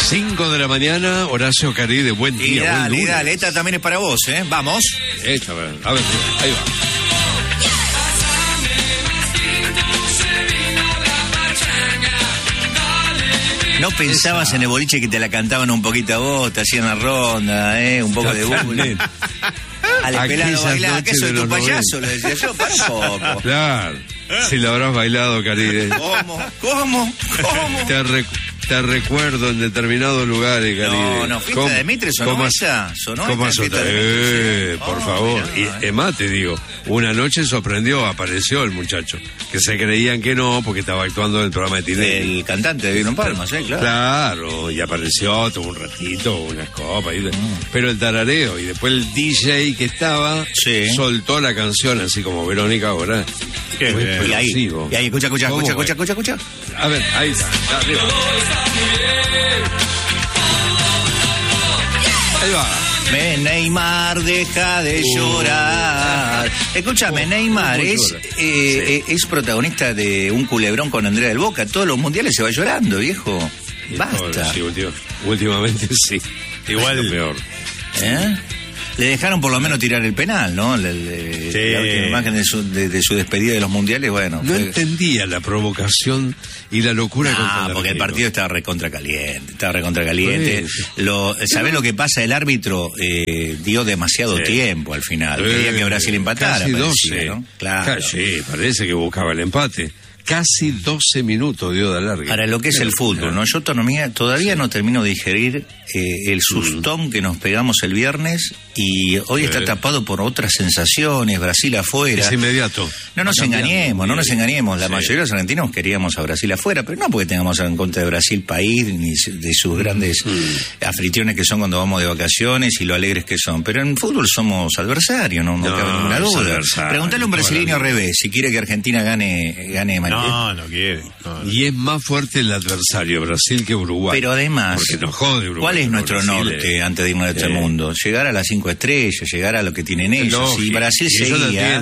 5 de la mañana, Horacio Caride, buen día. Y dale, buen dale, esta también es para vos, ¿eh? Vamos. A ver, ahí va. ¿No pensabas en el boliche que te la cantaban un poquito a vos, te hacían la ronda, un poco de bullying? Al pelado bailaba, que eso de tu payaso, le decía yo, para un poco. Claro, si lo habrás bailado, Caride. ¿Cómo? Te recuerdo en determinados lugares, Caride. No, fiesta de Mitre sonó esa. ¿Cómo fiesta de Mitre? Por favor. Mirá, y más te digo, una noche apareció el muchacho, que se creían que no, porque estaba actuando en el programa de Tinelli. El cantante de Vino en Palmas, claro. Claro, y apareció, tuvo un ratito, unas copas, pero el tarareo, y después el DJ que estaba, soltó la canción, así como Verónica ahora. Y ahí, escucha. A ver, ahí está, arriba. Ahí va. Neymar, deja de llorar. Escúchame, Neymar es protagonista de un culebrón con Andrea del Boca. Todos los mundiales se va llorando, viejo. Basta. Sí, últimamente sí. Igual peor. Le dejaron por lo menos tirar el penal, ¿no? La última imagen de su despedida de los mundiales, bueno. No entendía la provocación y la locura contra porque el partido estaba recontra caliente. ¿Sabés lo que pasa? El árbitro dio demasiado tiempo al final. Quería que Brasil empatara. Casi 12, ¿no? Claro. Sí, parece que buscaba el empate. Casi 12 minutos dio de alargue. Para lo que es el fútbol, ¿no? Yo todavía no termino de digerir el sustón que nos pegamos el viernes y hoy está tapado por otras sensaciones, Brasil afuera. Es inmediato. No nos engañemos. La mayoría de los argentinos queríamos a Brasil afuera, pero no porque tengamos en contra de Brasil país, ni de sus grandes anfitriones que son cuando vamos de vacaciones y lo alegres que son. Pero en fútbol somos adversarios, no cabe ninguna duda. Preguntale a un brasileño al revés, si quiere que Argentina gane mañana. No quiere. No. Y es más fuerte el adversario, Brasil, que Uruguay. Pero además, porque nos jode Uruguay. ¿Cuál es nuestro norte antes de irnos de este mundo? Llegar a las 5 estrellas, llegar a lo que tienen ellos. Si Brasil seguía,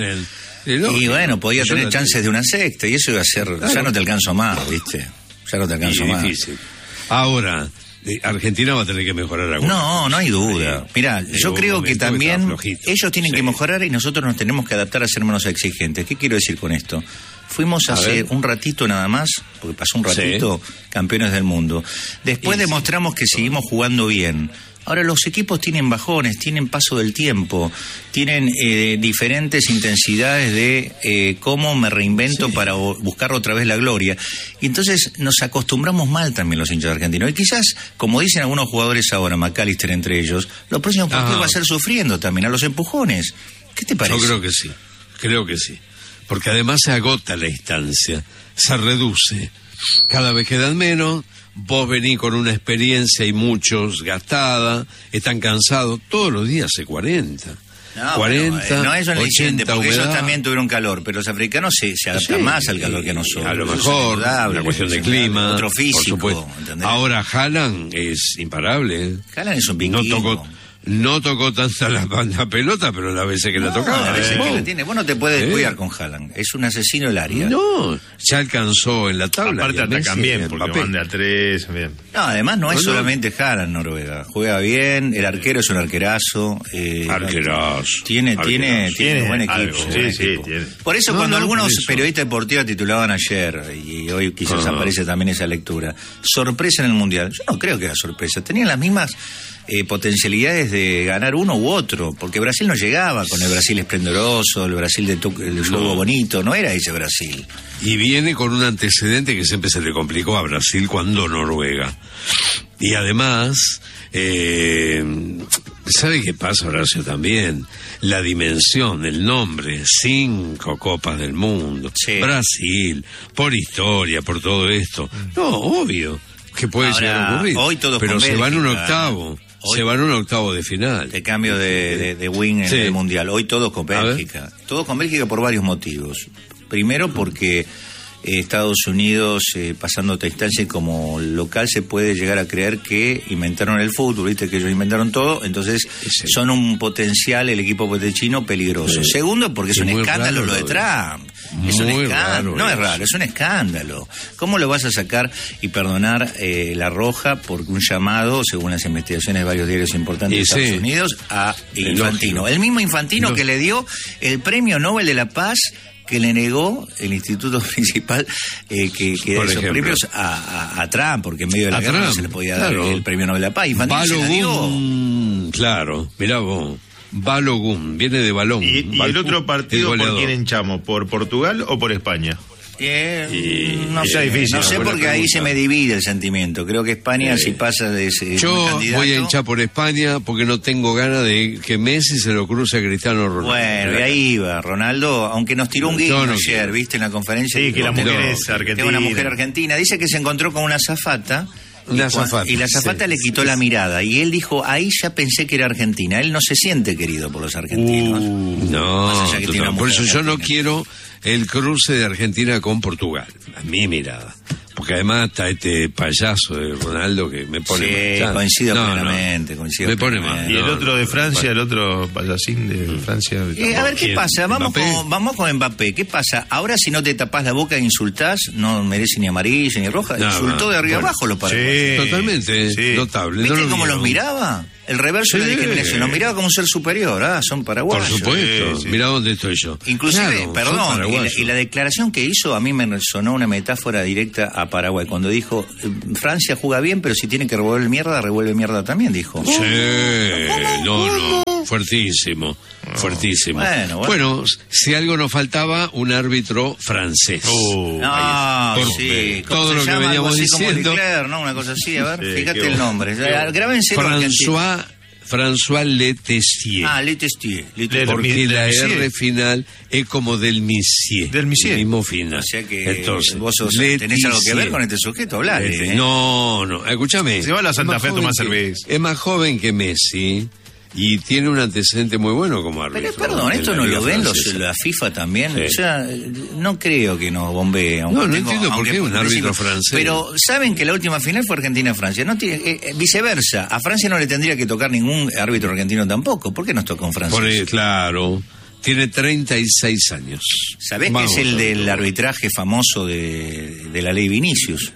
y bueno, podía tener chances de una sexta, y eso iba a ser, ya no te alcanzo más, ¿viste? Ya no te alcanzo más. Difícil. Ahora, Argentina va a tener que mejorar algo. No hay duda. Mirá, yo creo que también ellos tienen que mejorar y nosotros nos tenemos que adaptar a ser menos exigentes. ¿Qué quiero decir con esto? Fuimos hace un ratito nada más, porque pasó un ratito, campeones del mundo. Después demostramos que seguimos jugando bien. Ahora los equipos tienen bajones, tienen paso del tiempo, tienen diferentes intensidades de cómo me reinvento para buscar otra vez la gloria. Y entonces nos acostumbramos mal también los hinchas argentinos. Y quizás, como dicen algunos jugadores ahora, McAllister entre ellos, los próximos partidos va a ser sufriendo también a los empujones. ¿Qué te parece? Yo creo que sí. Porque además se agota la instancia, se reduce. Cada vez quedan menos. Vos venís con una experiencia y muchos gastada, están cansados, todos los días hace 40. No, 40, no, eso es 80 porque humedad. ellos también tuvieron calor, pero los africanos se adaptan más al calor que nosotros. A lo mejor, una cuestión de clima, otro físico, por supuesto. Ahora Haaland es imparable. Haaland es un pinguino. No tocó tanta la pelota, pero las veces que la tocaba. Las veces que la tiene. Vos no te puedes cuidar con Haaland. Es un asesino del área. No, ya alcanzó en la tabla. Aparte atacan bien, porque van de a 3, bien. No, además no es solamente Haaland, Noruega. Juega bien, el arquero es un arquerazo. Arquerazo. Tiene buen equipo. Sí, tiene. Por eso cuando algunos periodistas deportivos titulaban ayer, y hoy quizás aparece también esa lectura, sorpresa en el Mundial. Yo no creo que era sorpresa. Tenían las mismas potencialidades de ganar uno u otro, porque Brasil no llegaba con el Brasil esplendoroso, el Brasil del juego bonito, no era ese Brasil. Y viene con un antecedente que siempre se le complicó a Brasil cuando Noruega. Y además, ¿sabe qué pasa, Horacio? También la dimensión, el nombre, 5 copas del mundo, Brasil, por historia, por todo esto. No, obvio que puede llegar a ocurrir, hoy todos pero se van un octavo. Hoy, se van un octavo de final. De cambio de win en el Mundial. Hoy todos con Bélgica. Todos con Bélgica por varios motivos. Primero porque Estados Unidos pasando otra instancia y como local se puede llegar a creer que inventaron el fútbol, viste que ellos inventaron todo, entonces son un potencial, el equipo chino, peligroso. Segundo, porque es un escándalo lo de Trump. Es un escándalo, no es raro, es un escándalo. ¿Cómo lo vas a sacar y perdonar la roja por un llamado, según las investigaciones de varios diarios importantes de Estados Unidos, a Infantino? El mismo Infantino que le dio el Premio Nobel de la Paz que le negó el instituto principal que da esos premios a Trump, porque en medio de la guerra no se le podía dar el Premio Nobel de la Paz. Infantino se la dio. Claro, mirá vos. Balogun, viene de balón. ¿Y el otro partido por quién hinchamos? ¿Por Portugal o por España? No sé, difícil, no sé porque ahí se me divide el sentimiento. Creo que España si pasa de ese yo candidato... voy a hinchar por España porque no tengo ganas de que Messi se lo cruce a Cristiano Ronaldo. Bueno, y ahí va Ronaldo, aunque nos tiró un guiño ayer, viste, en la conferencia. Sí, que la mujer es argentina. Es una mujer argentina. Dice que se encontró con una azafata. Y la azafata le quitó la mirada y él dijo, ahí ya pensé que era Argentina. Él no se siente querido por los argentinos. Por eso yo no quiero el cruce de Argentina con Portugal, a mi mirada. Porque además está este payaso de Ronaldo que me pone mal. Coincido plenamente. Me pone mal. Y el otro de Francia, el otro payasín de Francia. A ver, ¿qué pasa? Vamos con Mbappé. ¿Qué pasa? Ahora si no te tapás la boca e insultás, no merece ni amarilla ni roja. Insultó de arriba abajo los paraguayos. Totalmente notable. ¿Viste cómo los miraba? El reverso de la discriminación, los miraba como un ser superior, son paraguayos. Por supuesto, mirá dónde estoy yo. Inclusive, perdón, y la declaración que hizo a mí me sonó una metáfora directa a Paraguay, cuando dijo, Francia juega bien, pero si tiene que revuelve mierda también, dijo. Sí, fuertísimo. Bueno, si algo nos faltaba, un árbitro francés. Todo lo que veníamos diciendo. Como Leclerc, ¿no? Una cosa así, a ver, fíjate el nombre. Grábense François Letessier. Letessier. Porque la R final es como del Missier. Del Missier. El mismo final. O sea que entonces, vos tenés algo que ver con este sujeto, hablale. No, escúchame. Se va a la Santa Fe a tomar cerveza. Es más joven que Messi. Y tiene un antecedente muy bueno como árbitro. Pero perdón, esto no lo ven la FIFA también. O sea, no creo que nos bombee. No entiendo por qué un árbitro francés. Pero saben que la última final fue Argentina-Francia. No tiene, viceversa, a Francia no le tendría que tocar ningún árbitro argentino tampoco. ¿Por qué nos toca un francés? Claro, tiene 36 años. ¿Sabés que es el del arbitraje famoso de la ley Vinicius?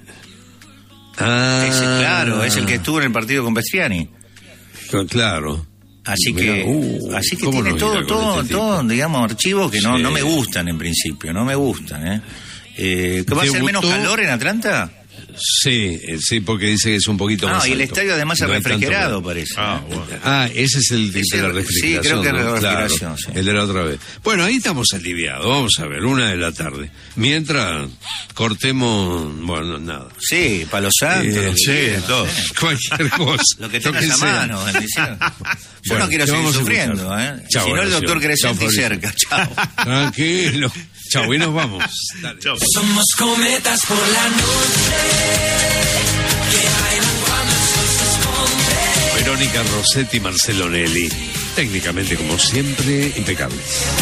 Claro, es el que estuvo en el partido con Bestriani. Claro. Así que tiene todo, digamos, archivos que no me gustan en principio, no me gustan, ¿Que va a ser menos calor en Atlanta? Sí, porque dice que es un poquito más alto. Y el estadio además es refrigerado, parece. Ese es el de la refrigeración. Sí, creo que es la refrigeración. El de la otra vez. Bueno, ahí estamos aliviados. Vamos a ver, 1:00 p.m. Mientras cortemos, nada. Sí, Palo Santo. Todo. Cualquier cosa. Lo que tengas a mano, bendición. Yo no quiero seguir sufriendo, Chau, si no, el doctor Crescenti cerca. Chao. Tranquilo. Chau, y nos vamos. Dale. Chau. Somos cometas por la noche que bailan cuando el sol se esconde. Verónica Rossetti y Marcelo Nelly. Técnicamente, como siempre, impecables.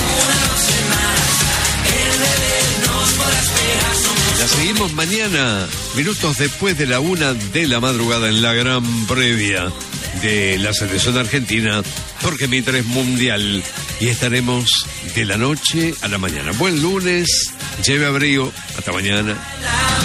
La seguimos mañana, minutos después de la 1:00 p.m. en la gran previa de la selección argentina, porque Mitre es mundial y estaremos de la noche a la mañana. Buen lunes, lleve abrigo, hasta mañana.